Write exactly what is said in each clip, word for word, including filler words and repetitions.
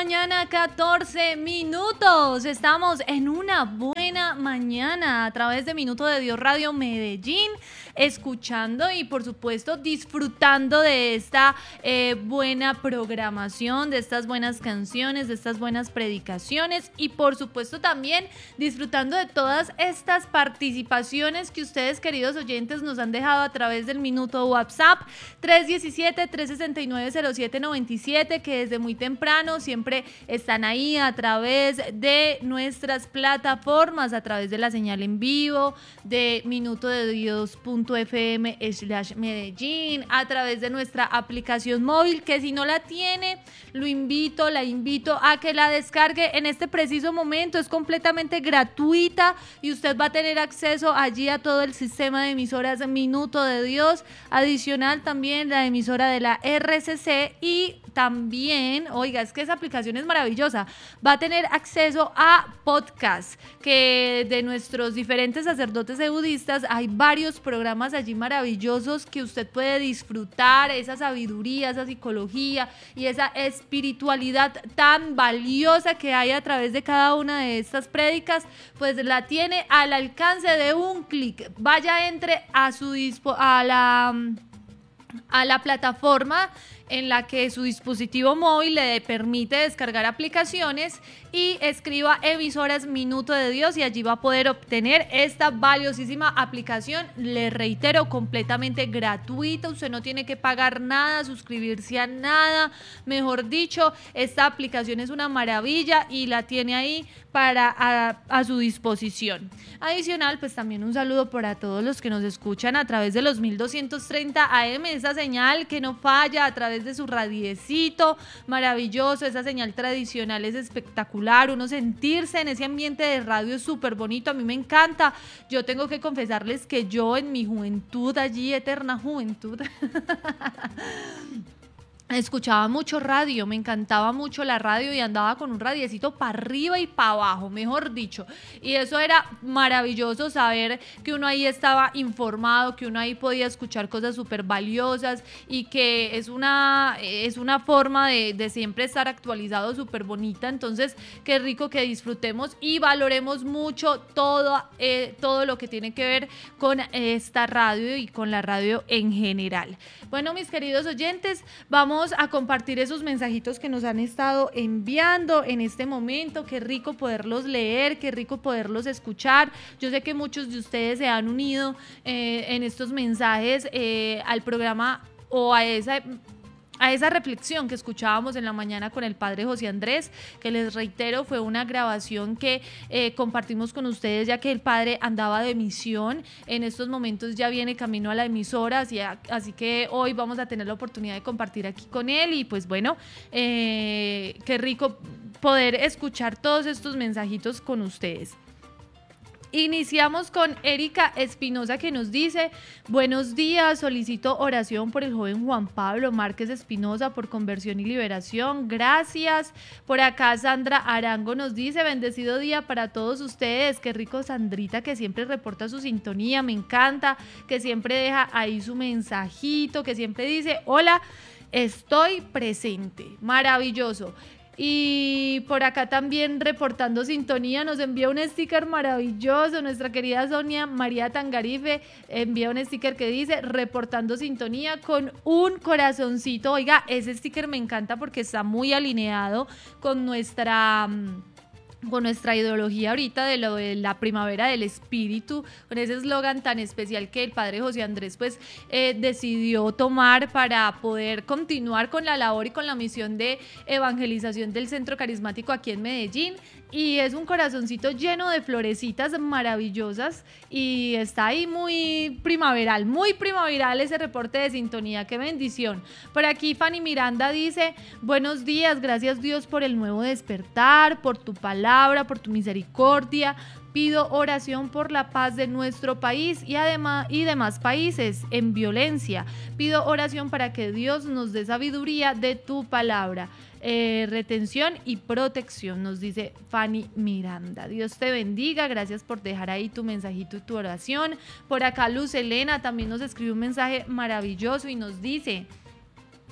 mañana, catorce minutos. Estamos en una buena mañana a través de Minuto de Dios Radio Medellín, escuchando y por supuesto disfrutando de esta eh, buena programación, de estas buenas canciones, de estas buenas predicaciones y por supuesto también disfrutando de todas estas participaciones que ustedes, queridos oyentes, nos han dejado a través del minuto WhatsApp tres uno siete, tres seis nueve, cero siete nueve siete, que desde muy temprano siempre están ahí a través de nuestras plataformas, a través de la señal en vivo, de minuto de dios punto f m slash Medellín, a través de nuestra aplicación móvil, que si no la tiene, lo invito, la invito a que la descargue en este preciso momento. Es completamente gratuita y usted va a tener acceso allí a todo el sistema de emisoras Minuto de Dios, adicional también la emisora de la R C C y también, oiga, es que esa aplicación es maravillosa, va a tener acceso a podcasts que de nuestros diferentes sacerdotes y budistas. Hay varios programas allí maravillosos que usted puede disfrutar, esa sabiduría, esa psicología y esa espiritualidad tan valiosa que hay a través de cada una de estas prédicas, pues la tiene al alcance de un clic. Vaya, entre a su dispo, a la a la plataforma en la que su dispositivo móvil le permite descargar aplicaciones y escriba emisoras Minuto de Dios y allí va a poder obtener esta valiosísima aplicación. Le reitero, completamente gratuita, usted no tiene que pagar nada, suscribirse a nada, mejor dicho, esta aplicación es una maravilla y la tiene ahí para a, a su disposición. Adicional, pues también un saludo para todos los que nos escuchan a través de los mil doscientos treinta A M, esa señal que no falla a través de su radiecito maravilloso, esa señal tradicional es espectacular, uno sentirse en ese ambiente de radio es súper bonito, a mí me encanta. Yo tengo que confesarles que yo en mi juventud, allí eterna juventud escuchaba mucho radio, me encantaba mucho la radio y andaba con un radiecito para arriba y para abajo, mejor dicho, y eso era maravilloso, saber que uno ahí estaba informado, que uno ahí podía escuchar cosas súper valiosas y que es una, es una forma de, de siempre estar actualizado súper bonita. Entonces qué rico que disfrutemos y valoremos mucho todo, eh, todo lo que tiene que ver con esta radio y con la radio en general. Bueno, mis queridos oyentes, vamos a compartir esos mensajitos que nos han estado enviando en este momento. Qué rico poderlos leer, qué rico poderlos escuchar. Yo sé que muchos de ustedes se han unido eh, en estos mensajes eh, al programa o a esa... a esa reflexión que escuchábamos en la mañana con el padre José Andrés, que les reitero fue una grabación que eh, compartimos con ustedes, ya que el padre andaba de misión, en estos momentos ya viene camino a la emisora, así, así que hoy vamos a tener la oportunidad de compartir aquí con él y pues bueno, eh, qué rico poder escuchar todos estos mensajitos con ustedes. Iniciamos con Erika Espinosa, que nos dice: buenos días, solicito oración por el joven Juan Pablo Márquez Espinosa por conversión y liberación, gracias. Por acá Sandra Arango nos dice: bendecido día para todos ustedes. Qué rico Sandrita, que siempre reporta su sintonía, me encanta, que siempre deja ahí su mensajito, que siempre dice: hola, estoy presente, maravilloso. Y por acá también reportando sintonía nos envía un sticker maravilloso, nuestra querida Sonia María Tangarife envía un sticker que dice reportando sintonía con un corazoncito. Oiga, ese sticker me encanta porque está muy alineado con nuestra... con nuestra ideología ahorita de lo de la primavera del espíritu, con ese eslogan tan especial que el padre José Andrés pues eh, decidió tomar para poder continuar con la labor y con la misión de evangelización del Centro Carismático aquí en Medellín. Y es un corazoncito lleno de florecitas maravillosas y está ahí muy primaveral, muy primaveral ese reporte de sintonía. ¡Qué bendición! Por aquí Fanny Miranda dice: buenos días, gracias Dios por el nuevo despertar, por tu palabra, por tu misericordia. Pido oración por la paz de nuestro país y además y demás países en violencia. Pido oración para que Dios nos dé sabiduría de tu palabra. Eh, retención y protección, nos dice Fanny Miranda. Dios te bendiga, gracias por dejar ahí tu mensajito y tu oración. Por acá Luz Elena también nos escribe un mensaje maravilloso y nos dice: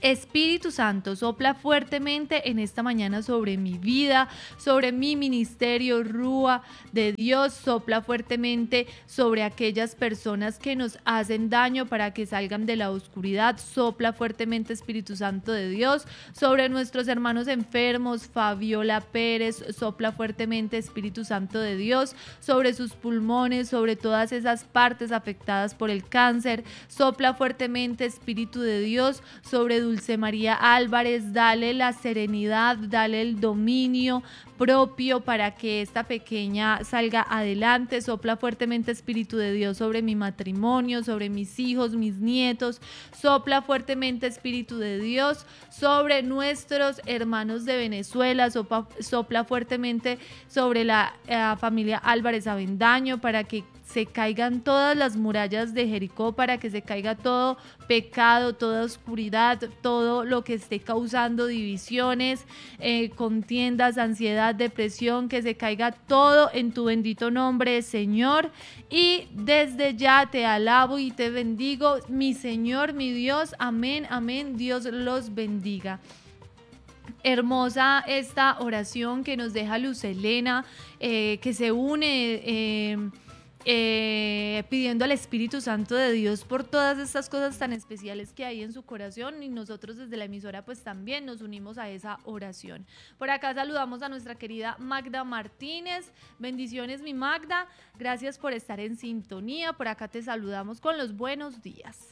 Espíritu Santo, sopla fuertemente en esta mañana sobre mi vida, sobre mi ministerio, Rúa de Dios, sopla fuertemente sobre aquellas personas que nos hacen daño para que salgan de la oscuridad, sopla fuertemente Espíritu Santo de Dios, sobre nuestros hermanos enfermos, Fabiola Pérez, sopla fuertemente Espíritu Santo de Dios, sobre sus pulmones, sobre todas esas partes afectadas por el cáncer, sopla fuertemente Espíritu de Dios, sobre Dulce María Álvarez, dale la serenidad, dale el dominio propio para que esta pequeña salga adelante, sopla fuertemente Espíritu de Dios sobre mi matrimonio, sobre mis hijos, mis nietos, sopla fuertemente Espíritu de Dios sobre nuestros hermanos de Venezuela, sopla, sopla fuertemente sobre la eh, familia Álvarez Avendaño para que se caigan todas las murallas de Jericó, para que se caiga todo pecado, toda oscuridad, todo lo que esté causando divisiones, eh, contiendas, ansiedad, depresión, que se caiga todo en tu bendito nombre, Señor. Y desde ya te alabo y te bendigo, mi Señor, mi Dios. Amén, amén. Dios los bendiga. Hermosa esta oración que nos deja Luz Helena, eh, que se une eh, eh, pidiendo al Espíritu Santo de Dios por todas estas cosas tan especiales que hay en su corazón, y nosotros desde la emisora pues también nos unimos a esa oración. Por acá saludamos a nuestra querida Magda Martínez. Bendiciones, mi Magda, gracias por estar en sintonía. Por acá te saludamos con los buenos días.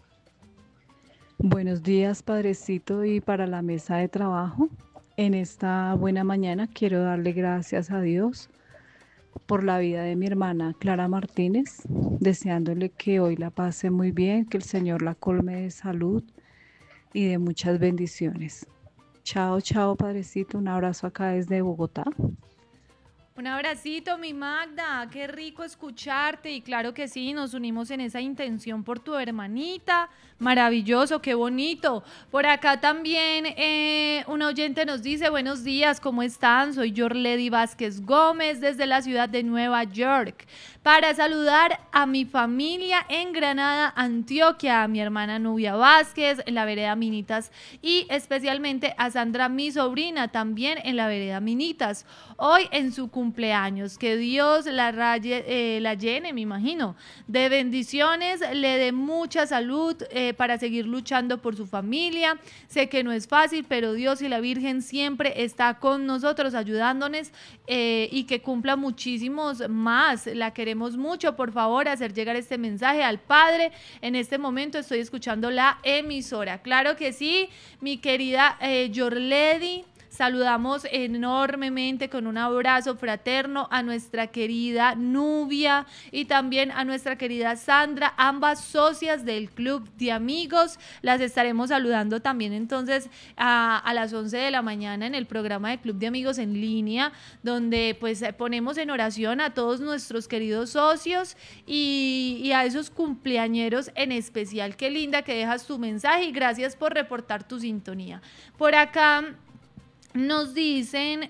Buenos días, Padrecito, y para la mesa de trabajo. En esta buena mañana quiero darle gracias a Dios por la vida de mi hermana Clara Martínez, deseándole que hoy la pase muy bien, que el Señor la colme de salud y de muchas bendiciones. Chao, chao, Padrecito, un abrazo acá desde Bogotá. Un abracito, mi Magda, qué rico escucharte, y claro que sí, nos unimos en esa intención por tu hermanita, maravilloso, qué bonito. Por acá también eh, un oyente nos dice: buenos días, ¿cómo están? Soy Yorledi Vázquez Gómez desde la ciudad de Nueva York, para saludar a mi familia en Granada, Antioquia, a mi hermana Nubia Vázquez en la vereda Minitas, y especialmente a Sandra, mi sobrina, también en la vereda Minitas, hoy en su cumpleaños. Que Dios la, raye, eh, la llene, me imagino, de bendiciones, le dé mucha salud eh, para seguir luchando por su familia. Sé que no es fácil, pero Dios y la Virgen siempre está con nosotros ayudándonos, eh, y que cumpla muchísimos más. La queremos mucho. Por favor, hacer llegar este mensaje al Padre. En este momento estoy escuchando la emisora. Claro que sí, mi querida eh, Yorledi. Saludamos enormemente con un abrazo fraterno a nuestra querida Nubia y también a nuestra querida Sandra, ambas socias del Club de Amigos. Las estaremos saludando también entonces a, a las once de la mañana en el programa de Club de Amigos en línea, donde pues ponemos en oración a todos nuestros queridos socios y, y a esos cumpleañeros en especial. Qué linda que dejas tu mensaje y gracias por reportar tu sintonía. Por acá nos dicen,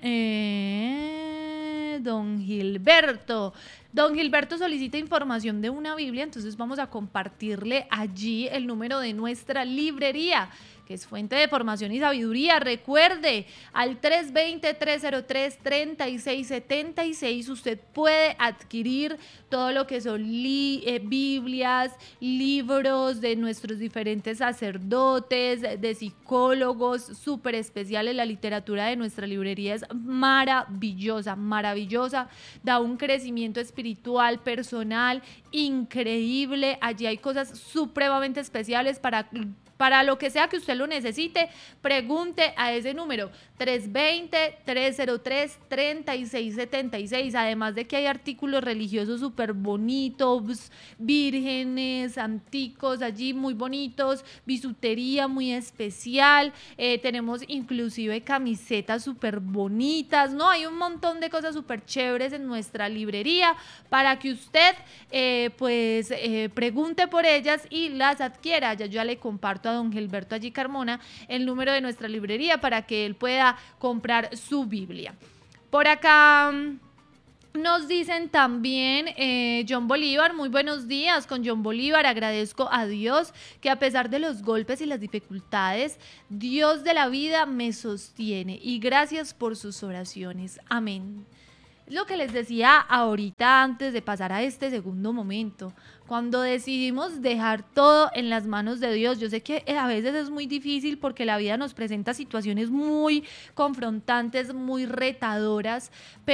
eh, don Gilberto, don Gilberto solicita información de una Biblia, entonces vamos a compartirle allí el número de nuestra librería, que es fuente de formación y sabiduría. Recuerde, al tres dos cero, tres cero tres, tres seis siete seis usted puede adquirir todo lo que son li, eh, Biblias, libros de nuestros diferentes sacerdotes, de psicólogos, súper especiales. La literatura de nuestra librería es maravillosa, maravillosa, da un crecimiento espiritual, personal, increíble. Allí hay cosas supremamente especiales para Para lo que sea que usted lo necesite. Pregunte a ese número tres dos cero, tres cero tres, tres seis siete seis. Además de que hay artículos religiosos súper bonitos, vírgenes, anticos, allí muy bonitos, bisutería muy especial. Eh, tenemos inclusive camisetas súper bonitas, ¿no? Hay un montón de cosas súper chéveres en nuestra librería para que usted eh, pues eh, pregunte por ellas y las adquiera. Ya yo ya le comparto a don Gilberto allí Carmona el número de nuestra librería para que él pueda comprar su Biblia. Por acá Nos dicen también eh, John Bolívar, muy buenos días con John Bolívar, agradezco a Dios que a pesar de los golpes y las dificultades, Dios de la vida me sostiene y gracias por sus oraciones, amén. Es lo que les decía ahorita antes de pasar a este segundo momento. Cuando decidimos dejar todo en las manos de Dios, yo sé que a veces es muy difícil porque la vida nos presenta situaciones muy confrontantes, muy retadoras,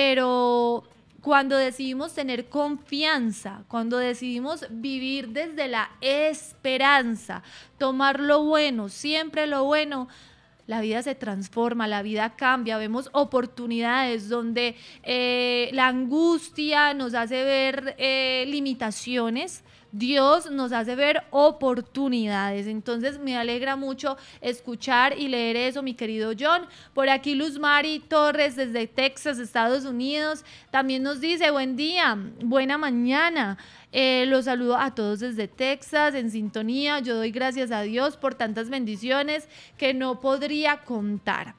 pero cuando decidimos tener confianza, cuando decidimos vivir desde la esperanza, tomar lo bueno, siempre lo bueno, la vida se transforma, la vida cambia, vemos oportunidades donde eh, la angustia nos hace ver eh, limitaciones. Dios nos hace ver oportunidades. Entonces me alegra mucho escuchar y leer eso, mi querido John. Por aquí Luz Mari Torres desde Texas, Estados Unidos, también nos dice buen día, buena mañana. Eh, los saludo a todos desde Texas, en sintonía. Yo doy gracias a Dios por tantas bendiciones que no podría contar.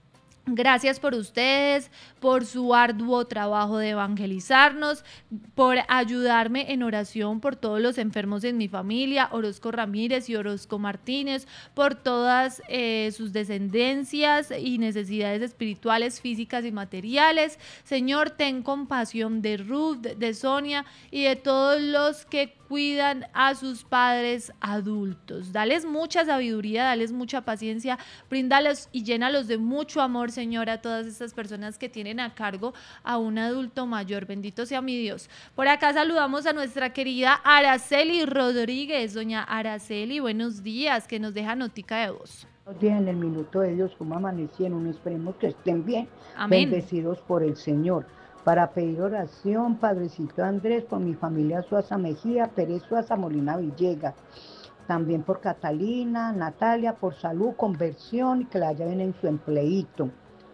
Gracias por ustedes, por su arduo trabajo de evangelizarnos, por ayudarme en oración por todos los enfermos en mi familia, Orozco Ramírez y Orozco Martínez, por todas eh, sus descendencias y necesidades espirituales, físicas y materiales. Señor, ten compasión de Ruth, de Sonia y de todos los que cuidan a sus padres adultos. Dales mucha sabiduría, dales mucha paciencia, bríndales y llénalos de mucho amor, Señor, a todas estas personas que tienen a cargo a un adulto mayor. Bendito sea mi Dios. Por acá saludamos a nuestra querida Araceli Rodríguez. Doña Araceli, buenos días, que nos deja notica de voz. Buenos días en el minuto de Dios, como amanecieron, esperemos que estén bien, Amén. Bendecidos por el Señor. Para pedir oración, Padrecito Andrés, por mi familia Suaza Mejía, Pérez Suaza, Molina Villegas. También por Catalina, Natalia, por salud, conversión y que la lleven en su empleíto.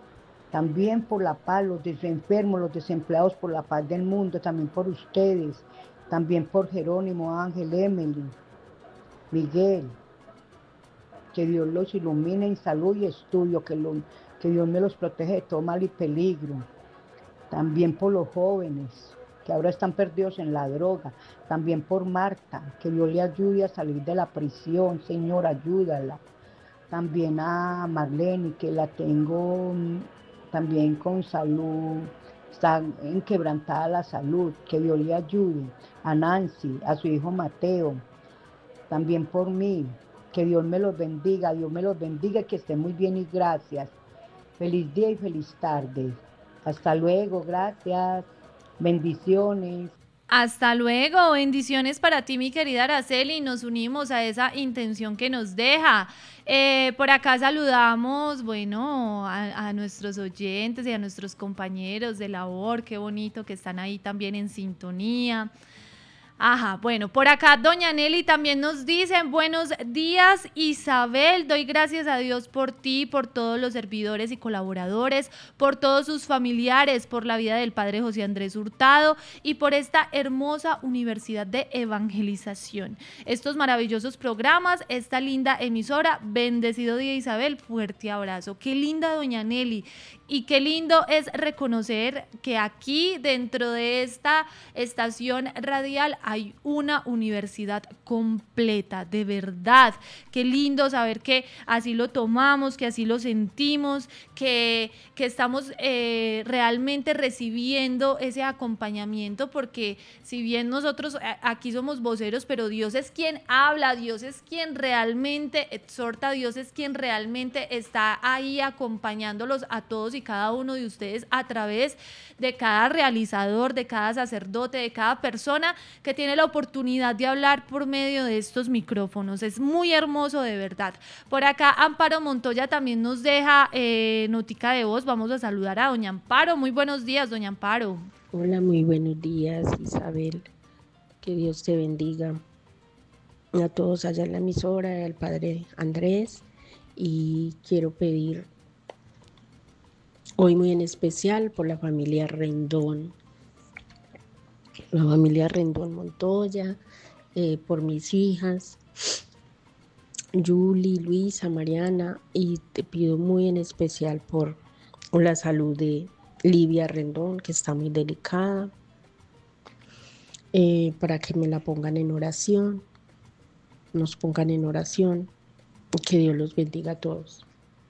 También por la paz, los desenfermos, los desempleados, por la paz del mundo. También por ustedes. También por Jerónimo, Ángel, Emily, Miguel. Que Dios los ilumine en salud y estudio, que, lo, que Dios me los protege de todo mal y peligro. También por los jóvenes que ahora están perdidos en la droga. También por Marta, que Dios le ayude a salir de la prisión. Señor, ayúdala. También a Marlene, que la tengo también con salud, está enquebrantada la salud, que Dios le ayude. A Nancy, a su hijo Mateo. También por mí, que Dios me los bendiga, Dios me los bendiga, que estén muy bien y gracias. Feliz día y feliz tarde. Hasta luego, gracias, bendiciones. Hasta luego, bendiciones para ti, mi querida Araceli. Nos unimos a esa intención que nos deja. Eh, por acá saludamos, bueno, a, a nuestros oyentes y a nuestros compañeros de labor. Qué bonito que están ahí también en sintonía. Ajá, bueno, por acá doña Nelly también nos dice, buenos días Isabel, doy gracias a Dios por ti, por todos los servidores y colaboradores, por todos sus familiares, por la vida del padre José Andrés Hurtado y por esta hermosa universidad de evangelización. Estos maravillosos programas, esta linda emisora, bendecido día Isabel, fuerte abrazo. Qué linda doña Nelly. Y qué lindo es reconocer que aquí dentro de esta estación radial hay una universidad completa, de verdad. Qué lindo saber que así lo tomamos, que así lo sentimos, que, que estamos eh, realmente recibiendo ese acompañamiento, porque si bien nosotros aquí somos voceros, pero Dios es quien habla, Dios es quien realmente exhorta, Dios es quien realmente está ahí acompañándolos a todos y cada uno de ustedes a través de cada realizador, de cada sacerdote, de cada persona que tiene la oportunidad de hablar por medio de estos micrófonos. Es muy hermoso, de verdad. Por acá Amparo Montoya también nos deja eh, notica de voz. Vamos a saludar a doña Amparo. Muy buenos días, doña Amparo. Hola, muy buenos días, Isabel. Que Dios te bendiga. A todos allá en la emisora, al padre Andrés. Y quiero pedir hoy muy en especial por la familia Rendón, la familia Rendón Montoya, eh, por mis hijas, Julie, Luisa, Mariana, y te pido muy en especial por la salud de, Livia Rendón, que está muy delicada, eh, para que me la pongan en oración, nos pongan en oración, y que Dios los bendiga a todos.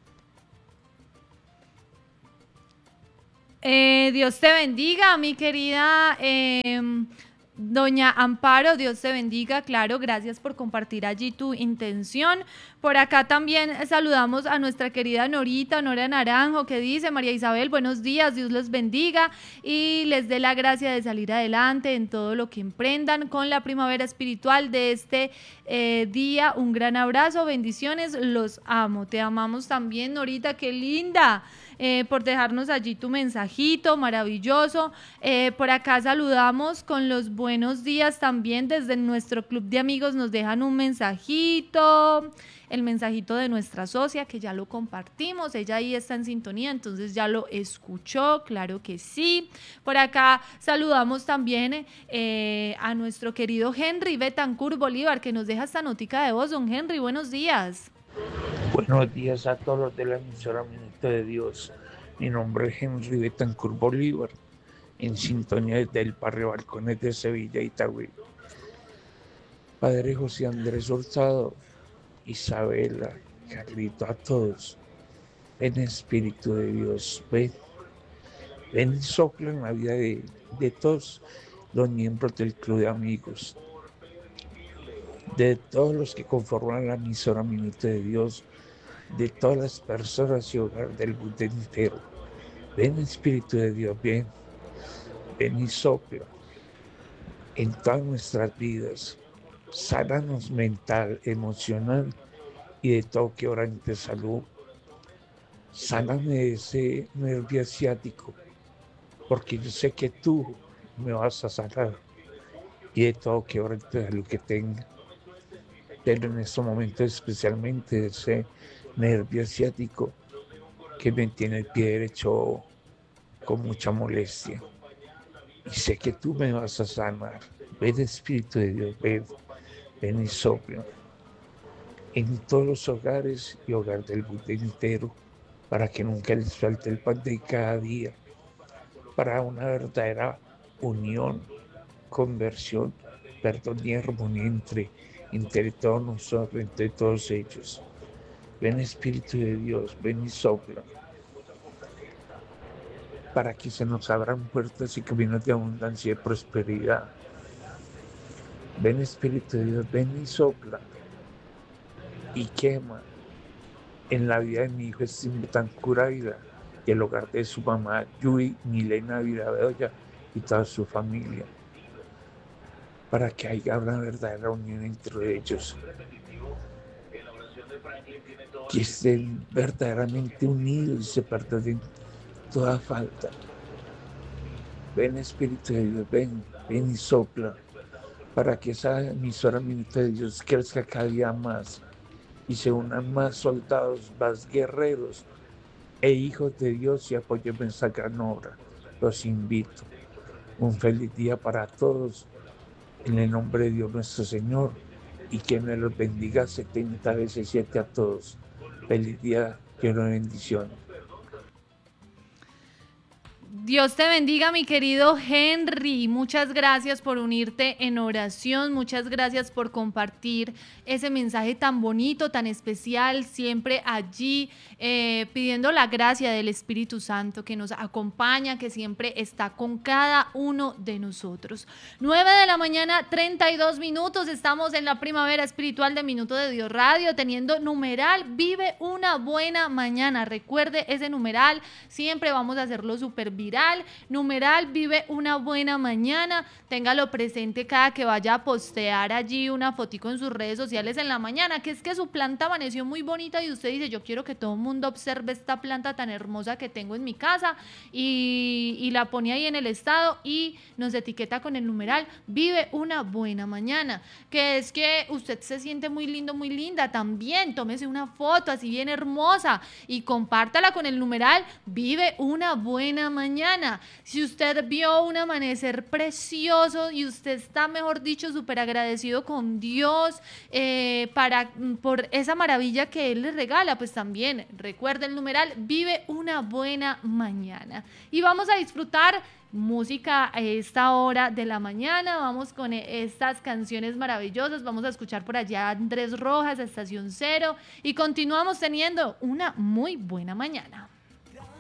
Eh, Dios te bendiga, mi querida eh, doña Amparo, Dios te bendiga, claro, gracias por compartir allí tu intención. Por acá también saludamos a nuestra querida Norita, Nora Naranjo, que dice: María Isabel, buenos días, Dios les bendiga y les dé la gracia de salir adelante en todo lo que emprendan con la primavera espiritual de este eh, día. Un gran abrazo, bendiciones, los amo. Te amamos también, Norita, qué linda. Eh, por dejarnos allí tu mensajito maravilloso. Eh, por acá saludamos con los buenos días también desde nuestro club de amigos, nos dejan un mensajito, el mensajito de nuestra socia que ya lo compartimos, ella ahí está en sintonía, entonces ya lo escuchó, claro que sí. Por acá saludamos también eh, a nuestro querido Henry Betancourt Bolívar, que nos deja esta notica de voz. Don Henry, buenos días. Buenos días a todos los de la emisora Minuto de Dios. Mi nombre es Henry Betancourt Bolívar, en sintonía desde el barrio Balcones de Sevilla, Itagüí. Padre José Andrés Hurtado, Isabela, Carlito, a todos, ven Espíritu de Dios, ven, ven y sopla en la vida de, de todos los miembros del club de amigos, de todos los que conforman la emisora Minuto de Dios, de todas las personas y hogar del mundo entero. Ven Espíritu de Dios, ven, ven y sopla en todas nuestras vidas. Sánanos mental, emocional y de todo quebrante salud. Sáname de ese nervio asiático, porque yo sé que tú me vas a sanar y de todo quebrante salud que tenga. Pero en estos momentos especialmente de ese nervio asiático que me tiene el pie derecho con mucha molestia. Y sé que tú me vas a sanar. Ven Espíritu de Dios, ven, ven y sopla en todos los hogares y hogar del mundo entero, para que nunca les falte el pan de cada día, para una verdadera unión, conversión, perdón y armonía entre, entre todos nosotros, entre todos ellos. Ven Espíritu de Dios, ven y sopla, para que se nos abran puertas y caminos de abundancia y prosperidad. Ven Espíritu de Dios, ven y sopla y quema en la vida de mi hijo Betancourt Ávila y el hogar de su mamá Yui Milena Ávila Bedoya y toda su familia, para que haya una verdadera unión entre ellos, que estén verdaderamente unidos y se perdonen toda falta. Ven Espíritu de Dios, ven, ven y sopla, para que esa emisora Minuto de Dios crezca cada día más y se unan más soldados, más guerreros e hijos de Dios y apoyen esa gran obra. Los invito. Un feliz día para todos, en el nombre de Dios nuestro Señor, y que me los bendiga setenta veces siete a todos. Feliz día, lleno de bendición. Dios te bendiga, mi querido Henry. Muchas gracias por unirte en oración. Muchas gracias por compartir ese mensaje tan bonito, tan especial, siempre allí eh, pidiendo la gracia del Espíritu Santo que nos acompaña, que siempre está con cada uno de nosotros. nueve de la mañana, treinta y dos minutos. Estamos en la primavera espiritual de Minuto de Dios Radio, teniendo numeral Vive una buena mañana. Recuerde ese numeral, siempre vamos a hacerlo súper bien. Viral, numeral Vive una buena mañana, téngalo presente cada que vaya a postear allí una fotico en sus redes sociales en la mañana, que es que su planta amaneció muy bonita y usted dice: yo quiero que todo el mundo observe esta planta tan hermosa que tengo en mi casa, y, y la pone ahí en el estado y nos etiqueta con el numeral Vive una buena mañana, que es que usted se siente muy lindo, muy linda, también tómese una foto así bien hermosa y compártala con el numeral Vive una buena mañana. mañana. Si usted vio un amanecer precioso y usted está, mejor dicho, súper agradecido con Dios eh, para, por esa maravilla que Él le regala, pues también recuerde el numeral, vive una buena mañana. Y vamos a disfrutar música a esta hora de la mañana. Vamos con estas canciones maravillosas. Vamos a escuchar por allá a Andrés Rojas, a Estación Cero, y continuamos teniendo una muy buena mañana.